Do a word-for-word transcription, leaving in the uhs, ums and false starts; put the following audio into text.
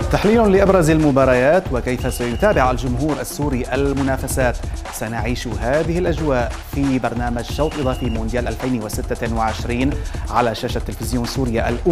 تحليل لأبرز المباريات وكيف سيتابع الجمهور السوري المنافسات. سنعيش هذه الأجواء في برنامج شوط إضافي مونديال ألفين وستة وعشرين على شاشة تلفزيون سوريا الأولى.